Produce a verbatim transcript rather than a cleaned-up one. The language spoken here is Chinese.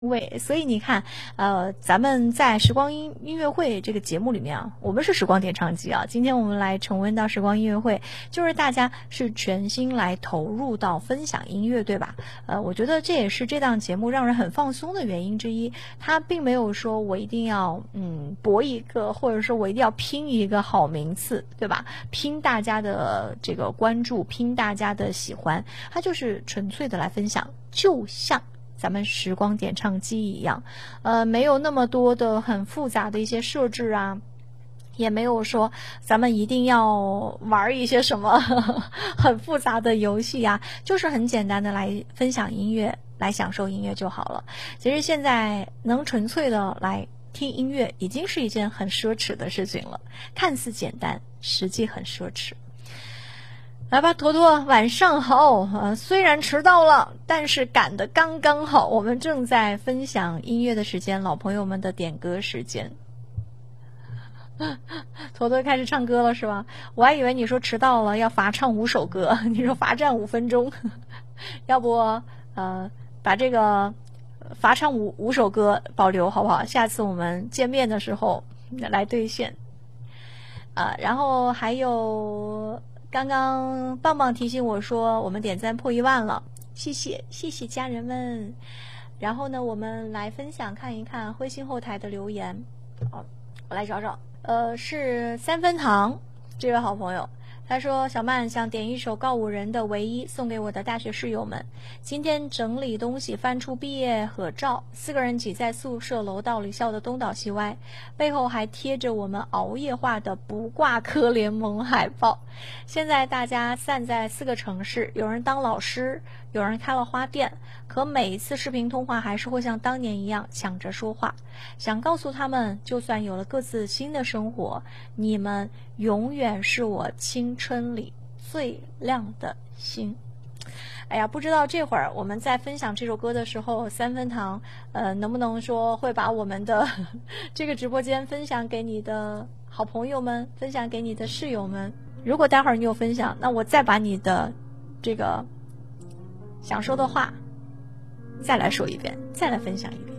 位，所以你看，呃，咱们在时光音音乐会这个节目里面啊，我们是时光点唱机啊。今天我们来重温到时光音乐会，就是大家是全心来投入到分享音乐，对吧？呃，我觉得这也是这档节目让人很放松的原因之一。它并没有说我一定要嗯博一个，或者说我一定要拼一个好名次，对吧？拼大家的这个关注，拼大家的喜欢，它就是纯粹的来分享，就像咱们时光点唱机一样，呃，没有那么多的很复杂的一些设置啊，也没有说咱们一定要玩一些什么呵呵很复杂的游戏啊，就是很简单的来分享音乐，来享受音乐就好了。其实现在能纯粹的来听音乐，已经是一件很奢侈的事情了，看似简单，实际很奢侈。来吧，坨坨，晚上好。呃，虽然迟到了，但是赶得刚刚好。我们正在分享音乐的时间，老朋友们的点歌时间。坨坨开始唱歌了是吧？我还以为你说迟到了要罚唱五首歌，你说罚站五分钟，要不呃把这个罚唱五五首歌保留好不好？下次我们见面的时候来兑现。啊、呃，然后还有。刚刚棒棒提醒我说我们点赞破一万了，谢谢谢谢家人们。然后呢，我们来分享看一看灰心后台的留言。好，我来找找。呃，是三分糖这位好朋友，他说小曼想点一首告五人的唯一送给我的大学室友们。今天整理东西翻出毕业合照，四个人挤在宿舍楼道里笑得东倒西歪，背后还贴着我们熬夜画的不挂科联盟海报。现在大家散在四个城市，有人当老师，有人开了花店，可每一次视频通话还是会像当年一样抢着说话。想告诉他们，就算有了各自新的生活，你们永远是我青春里最亮的星。哎呀，不知道这会儿我们在分享这首歌的时候，三分糖呃能不能说会把我们的这个直播间分享给你的好朋友们，分享给你的室友们。如果待会儿你有分享，那我再把你的这个想说的话再来说一遍，再来分享一遍。